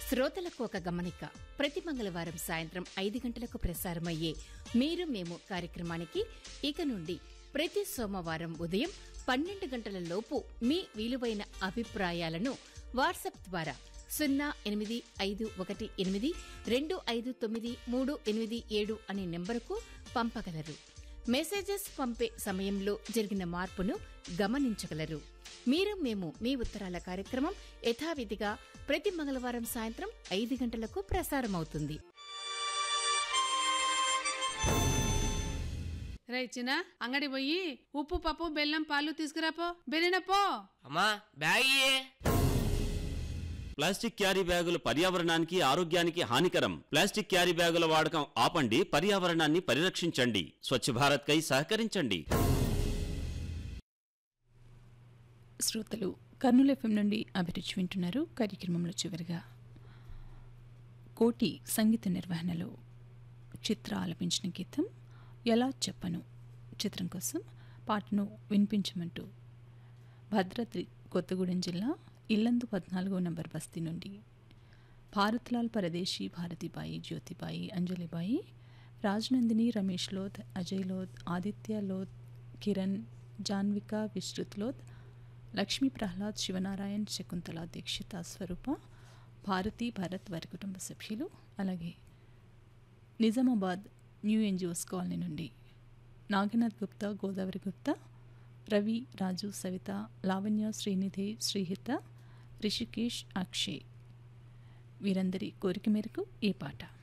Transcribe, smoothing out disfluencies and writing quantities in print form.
శ్రోతలకు ఒక గమనిక. ప్రతి మంగళవారం సాయంత్రం 5 గంటలకు ప్రసారమయ్యే మీరు మేము కార్యక్రమానికి ఇక నుండి ప్రతి సోమవారం ఉదయం 12 గంటల లోపు మీ విలువైన అభిప్రాయాలను వాట్సాప్ ద్వారా 08518259387 అనే నెంబరుకు పంపగలరు. మెసేజెస్ పంపే సమయంలో జరిగిన మార్పును గమనించగలరు. మీరు మేము మీ ఉత్తరాల కార్యక్రమం యథావిధిగా ప్రతి మంగళవారం సాయంత్రం 5 గంటలకు ప్రసారమవుతుంది. రైచిన అంగడి పోయి ఉప్పు పప్పు బెల్లం పాలు తీసుకురాపో. బెరినపో అమ్మా బ్యాగ్. ప్లాస్టిక్ క్యారీ బ్యాగులు పర్యావరణానికి ఆరోగ్యానికి హానికరం. ప్లాస్టిక్ క్యారీ బ్యాగుల వాడకం ఆపండి, పర్యావరణాన్ని పరిరక్షించండి. స్వచ్ఛ భారత్ కై సహకరించండి. శ్రోతలు కర్నూలు ఎఫ్ఎం నుండి అభిరుచి వింటున్నారు. కార్యక్రమంలో చివరిగా కోటి సంగీత నిర్వహణలో చిత్ర ఆలపించిన గీతం ఎలా చెప్పను చిత్రం కోసం పాటను వినిపించమంటూ భద్రాద్రి కొత్తగూడెం జిల్లా ఇల్లందు 14వ నంబర్ బస్తీ నుండి భారత్లాల్ పరదేశీ, భారతీబాయి, జ్యోతిబాయి, అంజలిబాయి, రాజనందిని, రమేష్ లోద్, అజయ్ లోద్, ఆదిత్య లోద్, కిరణ్, జాన్విక, విశ్రుత్ లోద్, లక్ష్మీ ప్రహ్లాద్, శివనారాయణ్, శకుంతల, దీక్షిత, స్వరూప, భారతి, భరత్ వారి కుటుంబ సభ్యులు, అలాగే నిజామాబాద్ న్యూ ఎన్జిఓస్ కాలనీ నుండి నాగనాథ్ గుప్తా, గోదావరి గుప్తా, రవి, రాజు, సవిత, లావణ్య, శ్రీనిధి, శ్రీహిత, రిషికేష్, అక్షయ్ వీరందరి కోరిక మేరకు ఈ పాట.